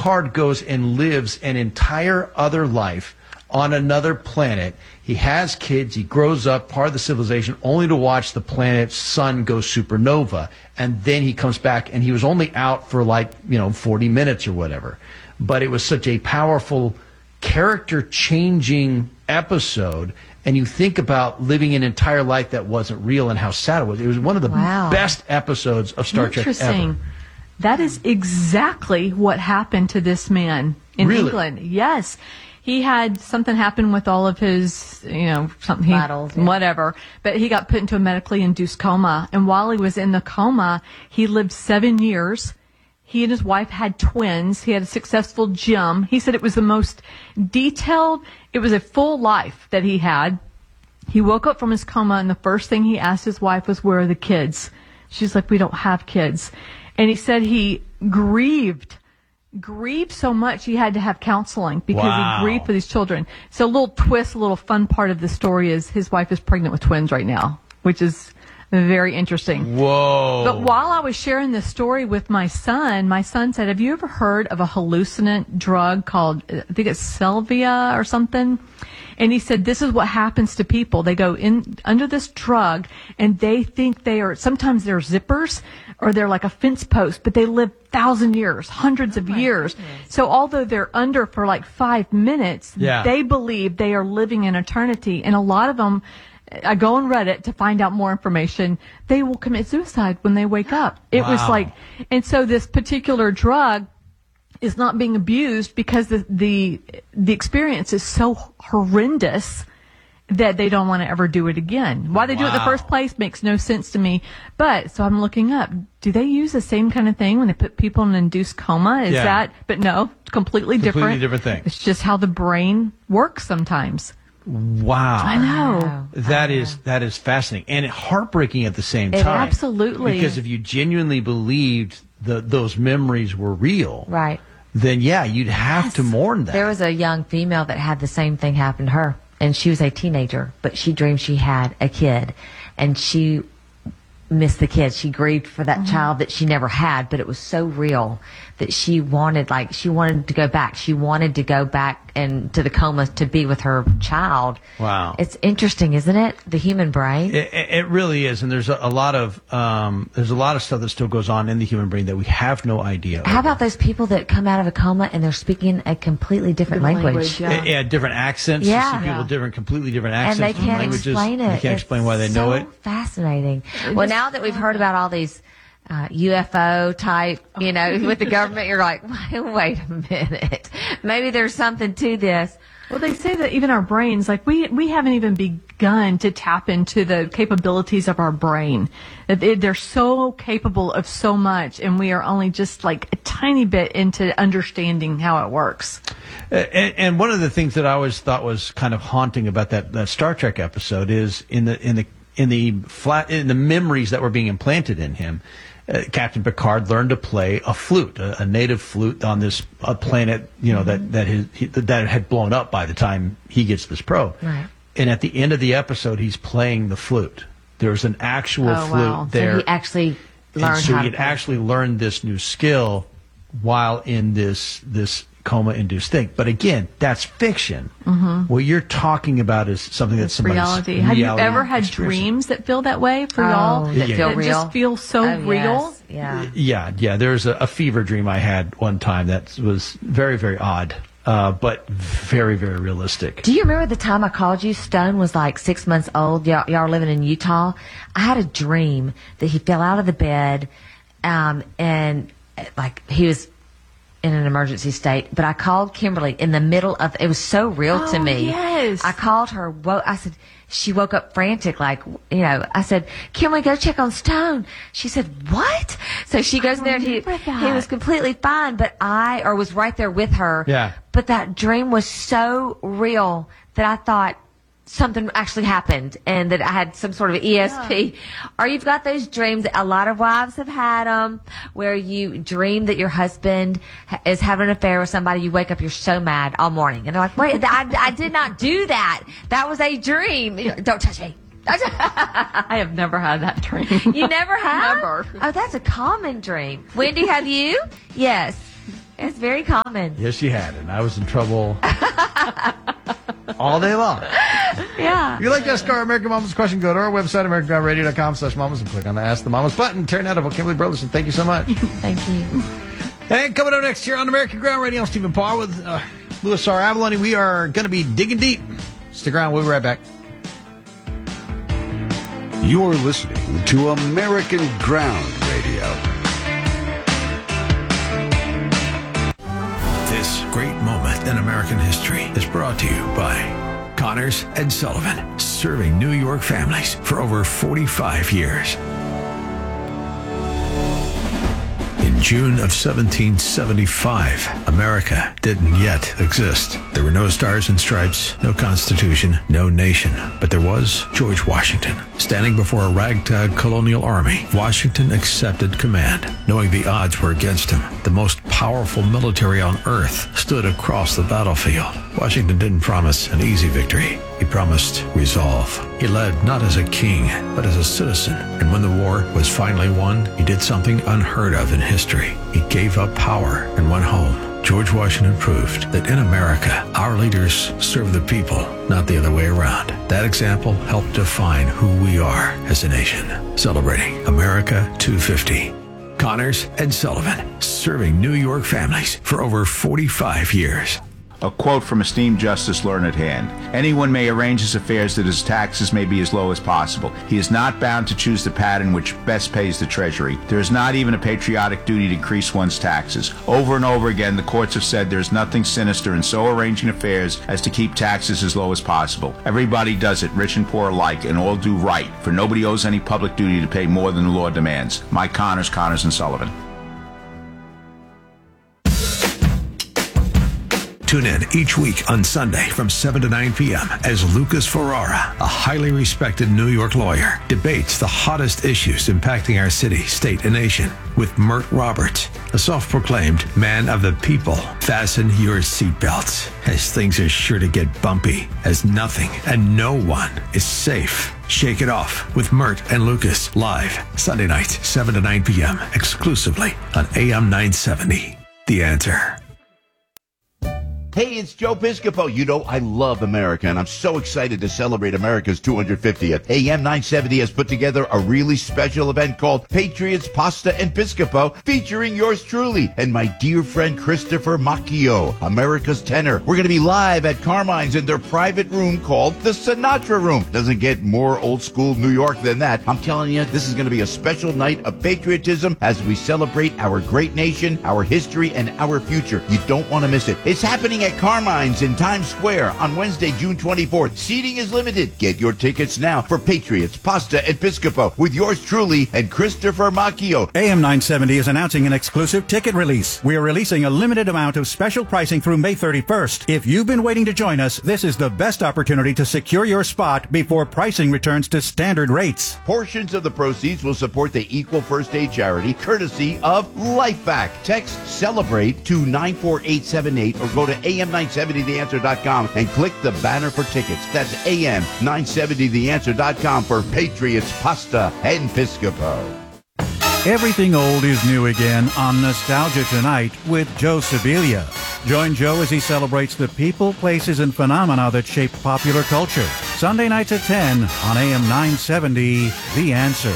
Picard goes and lives an entire other life on another planet. He has kids. He grows up, part of the civilization, only to watch the planet's sun go supernova. And then he comes back, and he was only out for 40 minutes or whatever. But it was such a powerful, character-changing episode. And you think about living an entire life that wasn't real and how sad it was. It was one of the best episodes of Star Trek ever. Interesting. That is exactly what happened to this man in England. Yes. He had something happen with all of his, something, Battles, whatever. But he got put into a medically induced coma. And while he was in the coma, he lived 7 years. He and his wife had twins. He had a successful gym. He said it was the most detailed, it was a full life that he had. He woke up from his coma, and the first thing he asked his wife was, "Where are the kids?" She's like, "We don't have kids." And he said he grieved so much he had to have counseling because he grieved for these children. So a little twist, a little fun part of the story is his wife is pregnant with twins right now, which is very interesting. Whoa. But while I was sharing this story with my son said, "Have you ever heard of a hallucinant drug called, I think it's Salvia or something?" And he said, this is what happens to people. They go in under this drug, and they think sometimes they're zippers, or they're like a fence post, but they live 1,000 years, hundreds of years. Goodness. So although they're under for like 5 minutes, they believe they are living in eternity. And a lot of them, I go on Reddit to find out more information, they will commit suicide when they wake up. It was like, and so this particular drug is not being abused because the experience is so horrendous that they don't want to ever do it again. Why they do it in the first place makes no sense to me. But so I'm looking up, do they use the same kind of thing when they put people in an induced coma? Is that, but no, completely different. Completely different thing. It's just how the brain works sometimes. Wow. I know. That is fascinating and heartbreaking at the same time. Absolutely. Because if you genuinely believed those memories were real, right, then you'd have to mourn that. There was a young female that had the same thing happen to her, and she was a teenager, but she dreamed she had a kid, and she missed the kid. She grieved for that child that she never had, but it was so real that she wanted to go back. She wanted to go back and to the coma to be with her child. Wow. It's interesting, isn't it? The human brain. It really is. And there's a lot of stuff that still goes on in the human brain that we have no idea. How about those people that come out of a coma and they're speaking a completely different language? Different accents. Yeah. You see people completely different accents. And they can't languages. explain it. They can't explain why they know it. Fascinating. Well, now that we've heard about all these UFO type, with the government, you're like, wait a minute. Maybe there's something to this. Well, they say that even our brains, like we haven't even begun to tap into the capabilities of our brain. They're so capable of so much, and we are only just like a tiny bit into understanding how it works. And one of the things that I always thought was kind of haunting about that Star Trek episode is in the memories that were being implanted in him. Captain Picard learned to play a flute, a native flute on this planet, that had blown up by the time he gets this probe. Right. And at the end of the episode, he's playing the flute. There's an actual flute there. So he actually learned how to play. Actually learned this new skill while in this coma-induced thing. But again, that's fiction. Mm-hmm. What you're talking about is something that's somebody's reality. Have you ever had dreams that feel that way for y'all? That feel real? Just feel so real? Yes. Yeah. There's a fever dream I had one time that was very, very odd, but very, very realistic. Do you remember the time I called you? Stone was like 6 months old. Y'all were living in Utah. I had a dream that he fell out of the bed, and like he was in an emergency state, but I called Kimberly in the middle of, it was so real to me. Yes. I called her, I said, she woke up frantic, I said, Kimberly, go check on Stone. She said, what? So she goes in there and he was completely fine, was right there with her. Yeah. But that dream was so real that I thought something actually happened and that I had some sort of ESP. Yeah. Or you've got those dreams, a lot of wives have had them, where you dream that your husband is having an affair with somebody. You wake up, you're so mad all morning. And they're like, wait, I did not do that. That was a dream. Don't touch me. I have never had that dream. You never have? Never. Oh, that's a common dream. Wendy, have you? Yes. It's very common. Yes, she had, and I was in trouble all day long. Yeah. If you'd like to ask our American Mamas question, go to our website, AmericanGrowradio.com/mamas, and click on the Ask the Mamas button. Terry Nettle, Kimberly Burleson, thank you so much. Thank you. And coming up next here on American Ground Radio, I'm Stephen Parr with Louis R. Avalone. We are going to be digging deep. Stick around. We'll be right back. You're listening to American Ground Radio. This great moment in American history is brought to you by Connors and Sullivan, serving New York families for over 45 years. In June of 1775, America didn't yet exist. There were no stars and stripes, no constitution, no nation. But there was George Washington. Standing before a ragtag colonial army, Washington accepted command, knowing the odds were against him. The most powerful military on earth stood across the battlefield. Washington didn't promise an easy victory. He promised resolve. He led not as a king, but as a citizen. And when the war was finally won, he did something unheard of in history. He gave up power and went home. George Washington proved that in America, our leaders serve the people, not the other way around. That example helped define who we are as a nation. Celebrating America 250. Connors and Sullivan, serving New York families for over 45 years. A quote from esteemed Justice Learned Hand. Anyone may arrange his affairs that his taxes may be as low as possible. He is not bound to choose the pattern which best pays the Treasury. There is not even a patriotic duty to increase one's taxes. Over and over again, the courts have said there is nothing sinister in so arranging affairs as to keep taxes as low as possible. Everybody does it, rich and poor alike, and all do right, for nobody owes any public duty to pay more than the law demands. Mike Connors, Connors and Sullivan. Tune in each week on Sunday from 7 to 9 p.m. as Lucas Ferrara, a highly respected New York lawyer, debates the hottest issues impacting our city, state, and nation with Mert Roberts, a self-proclaimed man of the people. Fasten your seatbelts, as things are sure to get bumpy, as nothing and no one is safe. Shake it off with Mert and Lucas live Sunday night, 7 to 9 p.m. exclusively on AM 970. The Answer. Hey, it's Joe Piscopo. You know, I love America, and I'm so excited to celebrate America's 250th. AM 970 has put together a really special event called Patriots, Pasta, and Piscopo, featuring yours truly and my dear friend Christopher Macchio, America's tenor. We're going to be live at Carmine's in their private room called the Sinatra Room. Doesn't get more old school New York than that. I'm telling you, this is going to be a special night of patriotism as we celebrate our great nation, our history, and our future. You don't want to miss it. It's happening at Carmine's in Times Square on Wednesday, June 24th. Seating is limited. Get your tickets now for Patriots, Pasta, and Piscopo with yours truly and Christopher Macchio. AM 970 is announcing an exclusive ticket release. We are releasing a limited amount of special pricing through May 31st. If you've been waiting to join us, this is the best opportunity to secure your spot before pricing returns to standard rates. Portions of the proceeds will support the Equal First Aid charity, courtesy of LifeVac. Text CELEBRATE to 94878 or go to am970theanswer.com and click the banner for tickets. That's am970theanswer.com for Patriots, Pasta, and Piscopo. Everything old is new again on Nostalgia Tonight with Joe Sibilia. Join Joe as he celebrates the people, places, and phenomena that shape popular culture. Sunday nights at 10 on AM 970, The Answer.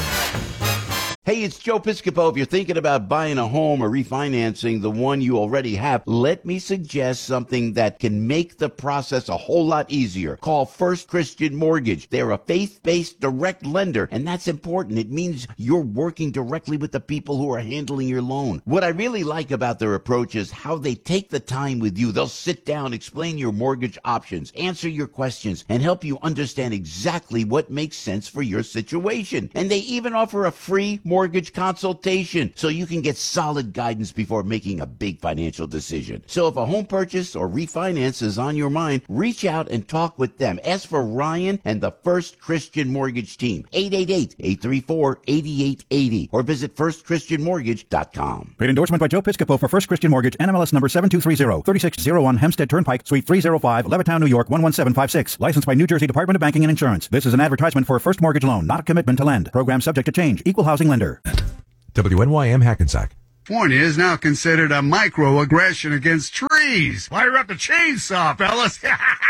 Hey, it's Joe Piscopo. If you're thinking about buying a home or refinancing the one you already have, let me suggest something that can make the process a whole lot easier. Call First Christian Mortgage. They're a faith-based direct lender, and that's important. It means you're working directly with the people who are handling your loan. What I really like about their approach is how they take the time with you. They'll sit down, explain your mortgage options, answer your questions, and help you understand exactly what makes sense for your situation. And they even offer a free mortgage consultation so you can get solid guidance before making a big financial decision. So if a home purchase or refinance is on your mind, reach out and talk with them. Ask for Ryan and the First Christian Mortgage team, 888-834-8880, or visit firstchristianmortgage.com. Paid endorsement by Joe Piscopo for First Christian Mortgage, NMLS number 7230, 3601 Hempstead Turnpike, Suite 305, Levittown, New York, 11756. Licensed by New Jersey Department of Banking and Insurance. This is an advertisement for a first mortgage loan, not a commitment to lend. Program subject to change. Equal housing lender. WNYM Hackensack. California is now considered a microaggression against trees. Fire up the chainsaw, fellas.